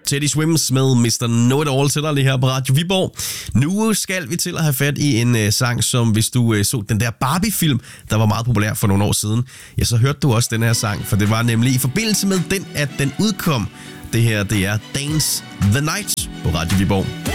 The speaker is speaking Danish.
Teddy Swims med Mr. Know-It-All til dig lige her på Radio Viborg. Nu skal vi til at have fat i en sang, som hvis du så den der Barbie-film, der var meget populær for nogle år siden, ja, så hørte du også den her sang, for det var nemlig i forbindelse med den, at den udkom. Det her, det er Dance the Night på Radio Viborg.